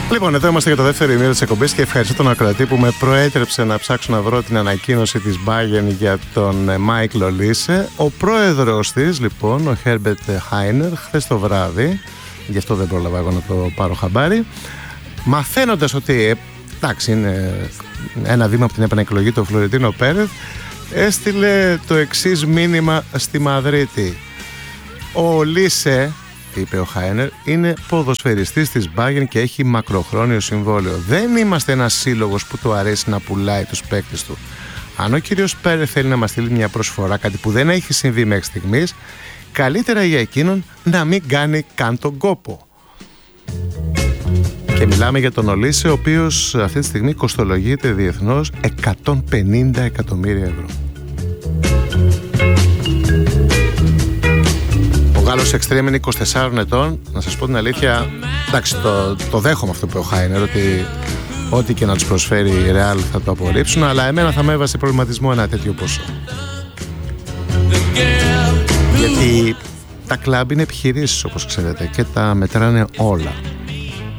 Λοιπόν, εδώ είμαστε για το δεύτερο ημίρο της εκπομπής και ευχαριστώ τον ακροατή που με προέτρεψε να ψάξω να βρω την ανακοίνωση της Bayern για τον Μάικλ Ολίσε. Ο πρόεδρος της, λοιπόν, ο Herbert Hainer, χθες το βράδυ, γι' αυτό δεν πρόλαβα εγώ να το πάρω χαμπάρι, μαθαίνοντας ότι εντάξει, είναι ένα βήμα από την επανεκλογή του Φλωρεντίνο Πέρεθ, έστειλε το εξής μήνυμα στη Μαδρίτη. Ο Ολίσε, είπε ο Χάινερ, είναι ποδοσφαιριστής της Bayern και έχει μακροχρόνιο συμβόλαιο. Δεν είμαστε ένας σύλλογος που του αρέσει να πουλάει τους παίκτες του. Αν ο κύριος Πέρεθ θέλει να μας στείλει μια προσφορά, κάτι που δεν έχει συμβεί μέχρι στιγμής, καλύτερα για εκείνον να μην κάνει καν τον κόπο. Και μιλάμε για τον Ολίσε, ο οποίος αυτή τη στιγμή κοστολογείται διεθνώς 150 εκατομμύρια ευρώ. Ο Γάλλος εξτρέμ είναι 24 ετών. Να σας πω την αλήθεια, εντάξει, το δέχομαι αυτό που είπε ο Χάινερ, ότι ό,τι και να τους προσφέρει η Real θα το απορρίψουν, αλλά εμένα θα με έβασε προβληματισμό ένα τέτοιο ποσό. Γιατί τα κλαμπ είναι επιχειρήσεις, όπως ξέρετε, και τα μετράνε όλα.